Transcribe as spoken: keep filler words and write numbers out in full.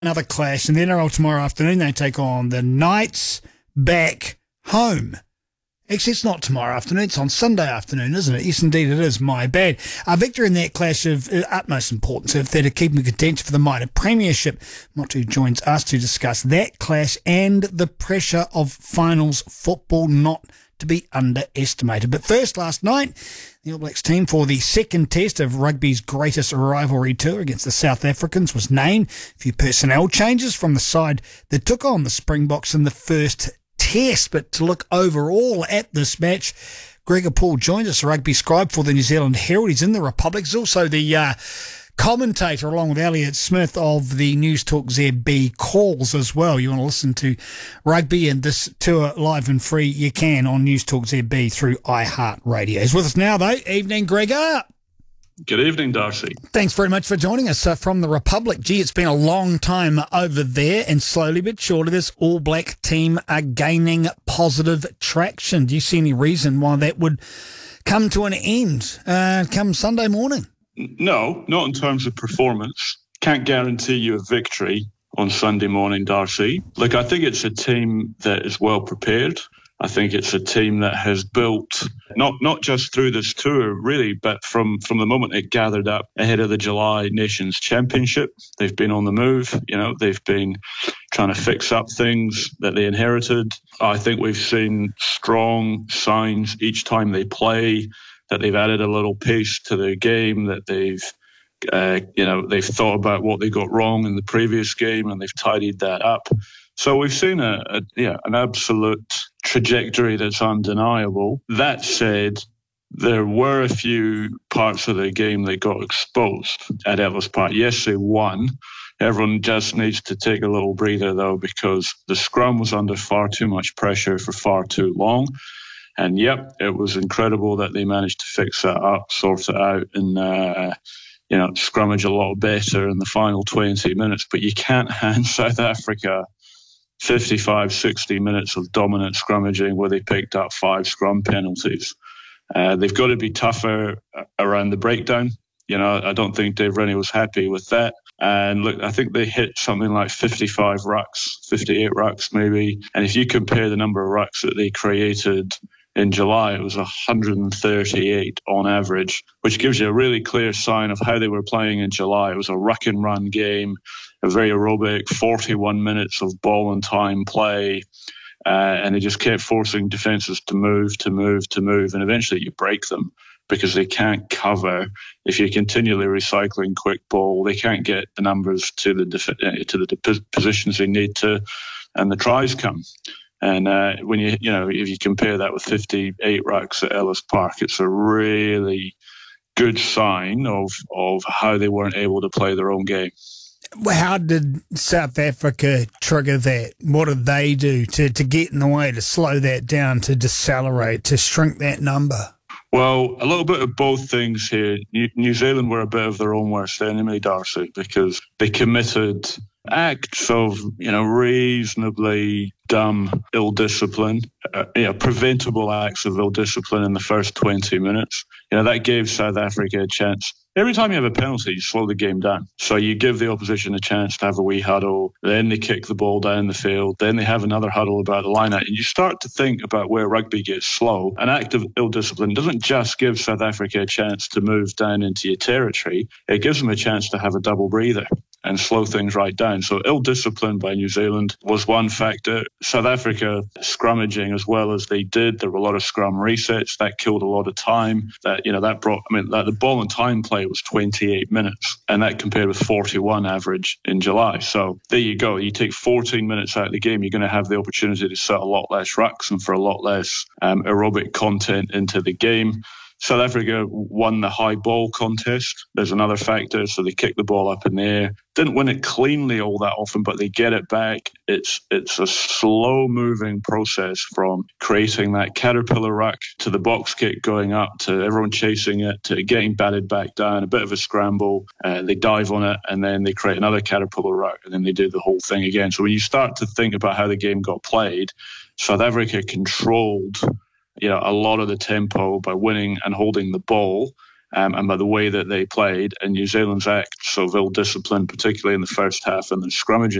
Another clash in the N R L tomorrow afternoon. They take on the Knights back home. Actually, it's not tomorrow afternoon. It's on Sunday afternoon, isn't it? Yes, indeed it is. My bad. A victory in that clash of utmost importance if they're to keep in contention for the minor premiership. Motu joins us to discuss that clash and the pressure of finals football not to be underestimated. But first, last night, the All Blacks team for the second test of rugby's greatest rivalry tour against the South Africans was named. A few personnel changes from the side that took on the Springboks in the first test. But to look overall at this match, Gregor Paul joins us, a rugby scribe for the New Zealand Herald. He's in the Republic. He's also the uh, commentator, along with Elliot Smith, of the News Talk Z B calls as well. You want to listen to rugby and this tour live and free, you can on News Talk Z B through iHeartRadio. He's with us now, though. Evening, Gregor. Good evening, Darcy. Thanks very much for joining us uh, from the Republic. Gee, it's been a long time over there, and slowly but surely this All Black team are gaining positive traction. Do you see any reason why that would come to an end uh, come Sunday morning? No, not in terms of performance. Can't guarantee you a victory on Sunday morning, Darcy. Look, I think it's a team that is well prepared. I think it's a team that has built, not not just through this tour, really, but from, from the moment it gathered up ahead of the July Nations Championship. They've been on the move. You know, they've been trying to fix up things that they inherited. I think we've seen strong signs each time they play that they've added a little pace to their game, that they've, uh, you know, they've thought about what they got wrong in the previous game and they've tidied that up. So we've seen a, a yeah an absolute trajectory that's undeniable. That said, there were a few parts of the game that got exposed at Ellis Park. Yes, they won. Everyone just needs to take a little breather, though, because the scrum was under far too much pressure for far too long. And, yep, it was incredible that they managed to fix that up, sort it out, and, uh, you know, scrummage a lot better in the final twenty minutes. But you can't hand South Africa fifty-five, sixty minutes of dominant scrummaging where they picked up five scrum penalties. Uh, they've got to be tougher around the breakdown. You know, I don't think Dave Rennie was happy with that. And look, I think they hit something like fifty-five rucks, fifty-eight rucks maybe. And if you compare the number of rucks that they created in July, it was one hundred thirty-eight on average, which gives you a really clear sign of how they were playing in July. It was a ruck and run game, a very aerobic, forty-one minutes of ball and time play. Uh, and they just kept forcing defences to move, to move, to move. And eventually you break them because they can't cover. If you're continually recycling quick ball, they can't get the numbers to the def- to the de- positions they need to, and the tries come. And uh, when you, you know, if you compare that with fifty-eight rucks at Ellis Park, it's a really good sign of of how they weren't able to play their own game. How did South Africa trigger that? What did they do to, to get in the way, to slow that down, to decelerate, to shrink that number? Well, a little bit of both things here. New, New Zealand were a bit of their own worst enemy, Darcy, because they committed acts of, you know, reasonably dumb ill discipline, uh, you know, preventable acts of ill discipline in the first twenty minutes. You know, that gave South Africa a chance. Every time you have a penalty, you slow the game down. So you give the opposition a chance to have a wee huddle, then they kick the ball down the field, then they have another huddle about the line out, and you start to think about where rugby gets slow. An act of ill discipline doesn't just give South Africa a chance to move down into your territory, it gives them a chance to have a double breather and slow things right down. So ill discipline by New Zealand was one factor. South Africa scrummaging as well as they did. There were a lot of scrum resets that killed a lot of time. That you know that brought. I mean, that the ball and time play was twenty-eight minutes, and that compared with forty-one average in July. So there you go. You take fourteen minutes out of the game, you're going to have the opportunity to set a lot less rucks and for a lot less um, aerobic content into the game. South Africa won the high ball contest. There's another factor. So they kick the ball up in the air. Didn't win it cleanly all that often, but they get it back. It's it's a slow-moving process from creating that caterpillar ruck to the box kick going up to everyone chasing it to getting batted back down, a bit of a scramble. Uh, they dive on it, and then they create another caterpillar ruck, and then they do the whole thing again. So when you start to think about how the game got played, South Africa controlled you know, a lot of the tempo by winning and holding the ball. um, and by the way that they played, and New Zealand's act of ill discipline, particularly in the first half and the scrummaging